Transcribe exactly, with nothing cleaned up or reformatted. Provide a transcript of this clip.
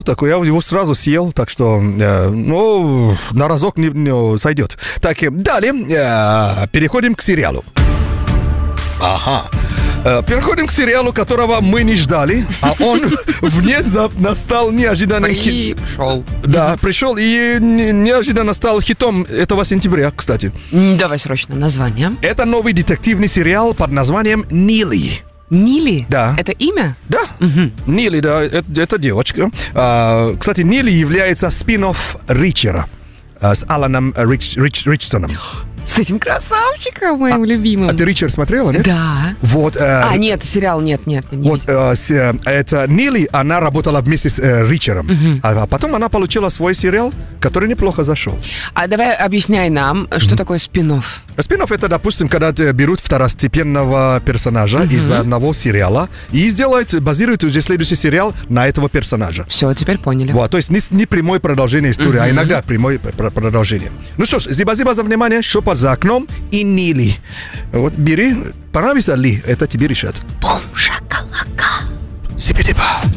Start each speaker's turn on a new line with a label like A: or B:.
A: Так, я его сразу съел, так что, э, ну, на разок не, не сойдет. Так, далее э, переходим к сериалу. Ага. Э, переходим к сериалу, которого мы не ждали, а он внезапно стал неожиданным хитом.
B: Пришел.
A: Да, пришел и неожиданно стал хитом этого сентября, кстати.
B: Давай срочно название.
A: Это новый детективный сериал под названием «Нили».
B: Нили?
A: Да.
B: Это имя?
A: Да, угу. Нили, да, это, это девочка. А, кстати, Нили является спин-офф Ричера а, с Аланом Рич, Рич, Ричсоном.
B: С этим красавчиком моим
A: а,
B: любимым.
A: А ты Ричер смотрела, нет?
B: Да.
A: Вот, э,
B: а, нет, сериал, нет, нет. Не
A: вот э, с, э, это Нили, она работала вместе с э, Ричером.
B: Угу.
A: А, а потом она получила свой сериал, который неплохо зашел.
B: А давай объясняй нам, что mm-hmm. такое спин-офф.
A: Спин-офф это, допустим, когда берут второстепенного персонажа mm-hmm. из одного сериала и сделают, базируют уже следующий сериал на этого персонажа.
B: Все, теперь поняли.
A: Вот, то есть не, не прямое продолжение истории, mm-hmm. а иногда прямое продолжение. Ну что ж, спасибо за внимание. Шепот за окном и Нили. Вот, бери, понравится ли, это тебе решат.
B: Бум, шакалака.
A: Сипи-дипа.